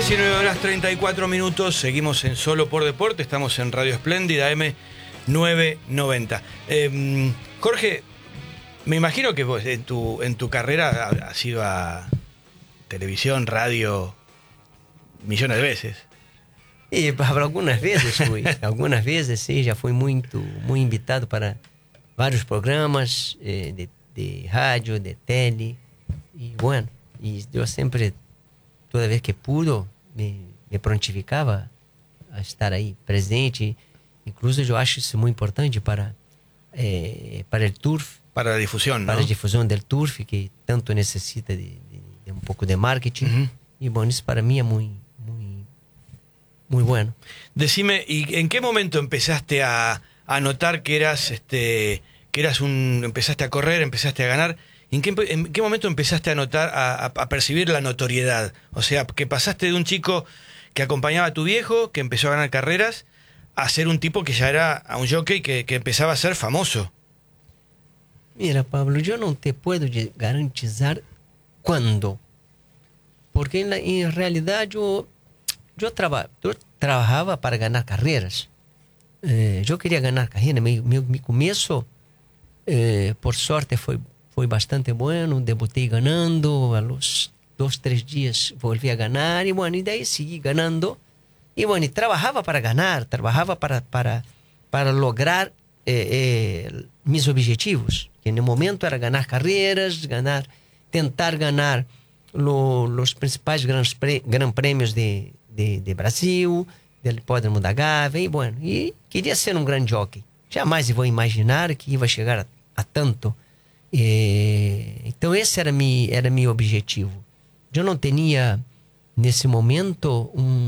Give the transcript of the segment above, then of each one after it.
19 horas 34 minutos, seguimos en Solo por Deporte, estamos en Radio Espléndida M990. Jorge, me imagino que vos en tu carrera has ido a televisión, radio, millones de veces. E algumas vezes sim, já fui muito invitado para vários programas de rádio, de tele, e bueno, e eu sempre, toda vez que pude, me prontificava a estar aí presente. Incluso eu acho isso muito importante para o turf, para a difusão, para a difusão do turf, que tanto necessita de pouco de marketing. Uh-huh. E bueno, isso para mim é muito bueno. Decime, ¿y en qué momento empezaste a notar que empezaste a correr, empezaste a ganar? ¿En qué momento empezaste a notar, a percibir la notoriedad? O sea, que pasaste de un chico que acompañaba a tu viejo, que empezó a ganar carreras, a ser un tipo que ya era a un jockey que empezaba a ser famoso. Mira, Pablo, yo no te puedo garantizar cuándo. Porque en realidad yo trabajaba para ganar carreras. Yo quería ganar carreras. Mi comienzo, por suerte, foi bastante bueno. Debutei ganando. A los 2-3 días volví a ganar. Y bueno, y de ahí seguí ganando. Y bueno, y trabajaba para ganar. Trabajaba para lograr mis objetivos. Que en el momento era ganar carreras, tentar ganar los principais gran premios de Brasil, del Hipódromo da Gávea, e bueno, e queria ser um grande jockey. Jamais vou imaginar que ia chegar a tanto. Então esse era meu objetivo. Eu não tinha nesse momento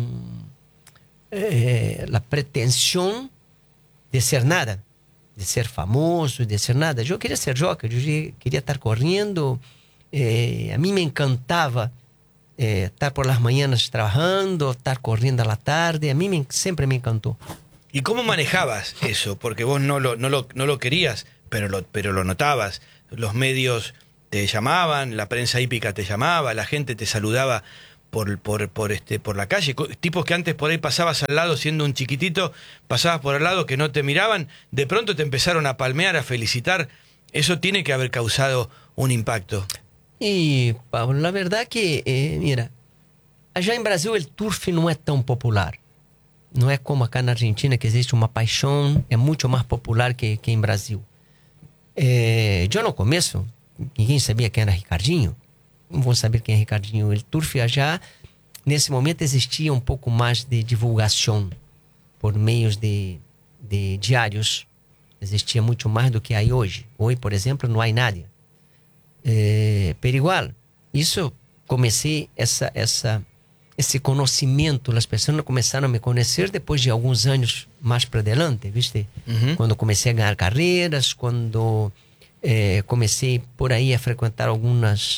a pretensão de ser nada, de ser famoso, de ser nada. Eu queria ser jockey, eu queria estar correndo. A mí me encantaba estar por las mañanas trabajando, estar corriendo a la tarde. A mí siempre me encantó. ¿Y cómo manejabas eso? Porque vos no lo querías, pero lo notabas. Los medios te llamaban, la prensa hípica te llamaba, la gente te saludaba por la calle. Tipos que antes por ahí pasabas al lado siendo un chiquitito, pasabas por al lado que no te miraban, de pronto te empezaron a palmear, a felicitar. Eso tiene que haber causado un impacto. E, Pablo, na verdade que, mira, já em Brasil o turf não é tão popular. Não é como acá na Argentina, que existe uma paixão, é muito mais popular que em Brasil. Eu no começo, ninguém sabia quem era Ricardinho. Não vão saber quem é Ricardinho. O turf já, nesse momento, existia um pouco mais de divulgação por meios de diários. Existia muito mais do que há hoje. Hoje, por exemplo, não há nada. Pero igual, isso comecei esse conhecimento, as pessoas começaram a me conhecer depois de alguns anos mais para adelante, viste? Uhum. Quando comecei a ganhar carreiras, quando comecei por aí a frequentar algumas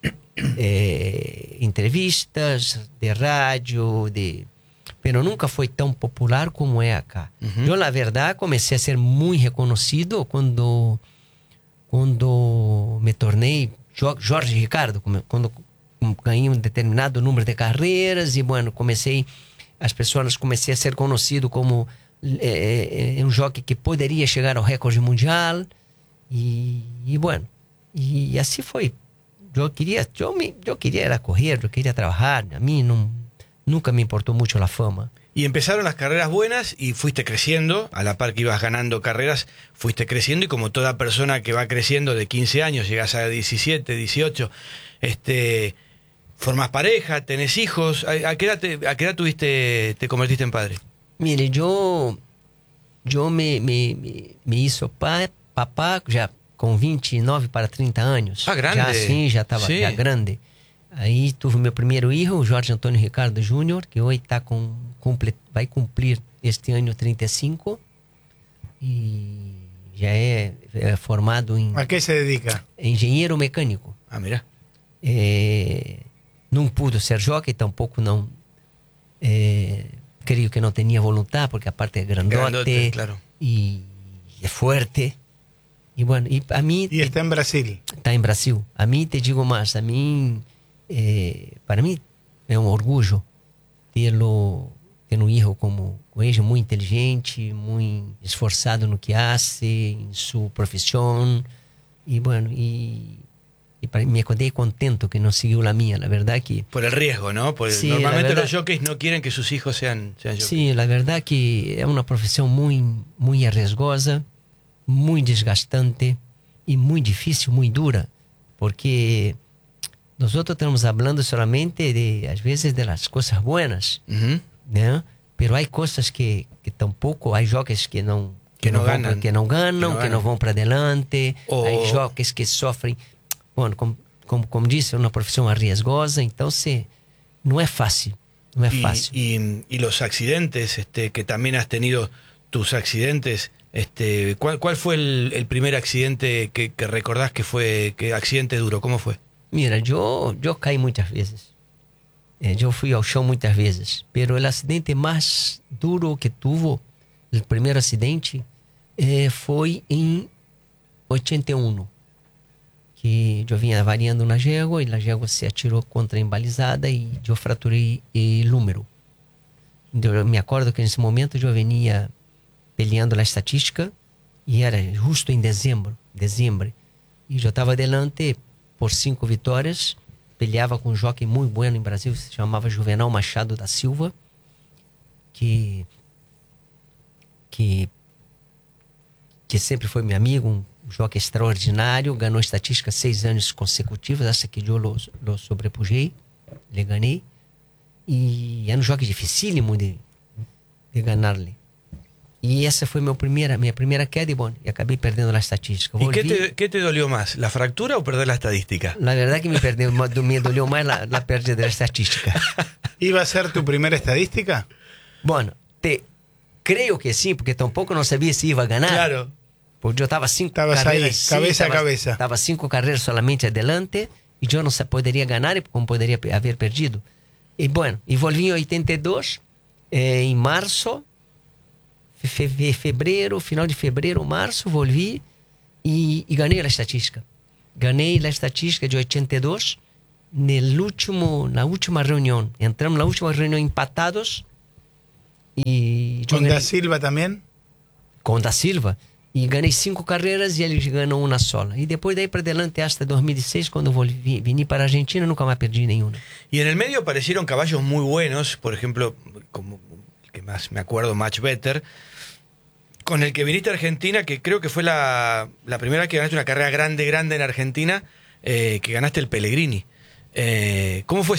entrevistas de rádio, pero nunca foi tão popular como é acá. Uhum. Eu, na verdade, comecei a ser muito reconhecido quando me tornei Jorge Ricardo, quando ganhei um determinado número de carreiras e, bueno, comecei a ser conhecido como um jockey que poderia chegar ao recorde mundial e bueno, e assim foi. Eu queria era correr, eu queria trabalhar, a mim nunca me importou muito a fama. Y empezaron las carreras buenas y fuiste creciendo, a la par que ibas ganando carreras, fuiste creciendo y como toda persona que va creciendo de 15 años, llegas a 17, 18, formás pareja, tenés hijos. ¿A qué edad te convertiste en padre? Mire, yo me hizo papá já com 29 para 30 anos. Ah, grande. Já assim, já estava grande. Aí tive meu primeiro filho, o Jorge Antônio Ricardo Júnior, que hoje vai cumprir este ano 35 e já é formado em... ¿A qué se dedica? Engenheiro mecânico. Ah, mira. Não pudo ser jockey, tampouco não... creio que não tinha vontade, porque a parte é grandote, claro. E é forte. E bueno, e a mim... E está em Brasil. Está em Brasil. A mim, te digo mais, para mim é um orgulho tendo um hijo como ella, muy inteligente, muy esforzado no que hace, en su profesión. Y bueno, me quedé contento que no siguió la mía. La verdad que... Por el riesgo, ¿no? Sí, normalmente los jockeys no quieren que sus hijos sean jockeys. Sí, la verdad que es una profesión muy, muy arriesgosa, muy desgastante y muy difícil, muy dura. Porque nosotros estamos hablando solamente de, a veces, de las cosas buenas, Ujú. ¿no? Pero hay cosas que tampoco, hay jockeys que no ganan. que no van para adelante, hay jockeys que sofrem. Bueno, como disse, é uma profissão arriesgosa, então não é fácil. No es fácil. Y los accidentes, que también has tenido tus accidentes, ¿cuál fue el primer accidente que recordás que accidente duro? ¿Cómo fue? Mira, yo caí muchas veces. Yo fui al chão muchas veces. Pero el accidente más duro que tuvo, el primer accidente, fue en 81. Que eu vinha variando na yegua e a yegua se atirou contra a embalizada e eu fraturei o húmero. Eu me acordo que nesse momento eu vinha peleando na estatística e era justo em dezembro. E eu estava adelante por 5 vitórias, peleava com um jockey muito bueno em Brasil, se chamava Juvenal Machado da Silva, que sempre foi meu amigo, um jockey extraordinário, ganhou estatística 6 anos consecutivos, essa que eu lo sobrepujei, le ganhei, e era um jockey dificílimo de ganhar-lhe. E essa foi minha primeira queda e acabei perdendo a estatística. ¿Y qué te dolió más, la fractura o perder la estadística? La verdad que me dolió más la pérdida de la estadística. ¿Iba a ser tu primera estadística? Bueno, creo que sí, porque tampoco no sabía si iba a ganar. Claro. Porque yo estaba 5 Estabas carreras. ahí, cabeza a cabeza. Estaba 5 carreras solamente adelante y yo no podría ganar como podría haber perdido. Y bueno, y volví en 82, en marzo, febrero, final de febrero, marzo, volví y gané la estadística. Gané la estadística de 82 na última reunión. Entramos na última reunión empatados. Y ¿Con Da Silva también? Com Da Silva. E ganhei 5 carreiras e ele ganhou uma sola. E depois daí para adelante, hasta 2016, quando vim para a Argentina, nunca mais perdi nenhuma. Y en el medio aparecieron caballos muy buenos, por ejemplo, como el que más me acuerdo, Much Better, con el que viniste a Argentina, que creo que fue la primera vez que ganaste una carrera grande en Argentina, que ganaste el Pellegrini. ¿Cómo fue